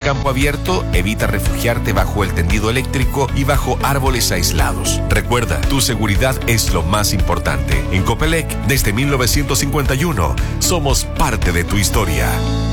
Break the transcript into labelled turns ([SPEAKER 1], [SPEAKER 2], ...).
[SPEAKER 1] campo abierto, evita refugiarte bajo el tendido eléctrico y bajo árboles aislados. Recuerda, tu seguridad es lo más importante. En Copelec, desde 1951, somos parte de tu historia.